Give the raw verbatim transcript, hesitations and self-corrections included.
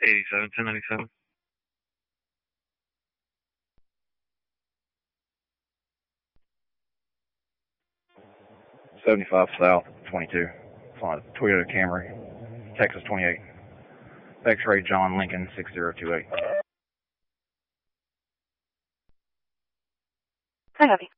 eighty-seven, ten ninety-seven. seventy-five South, twenty-two. Fine. Toyota Camry, Texas twenty-eight. X-ray John Lincoln, six zero two eight. Hi, Abby.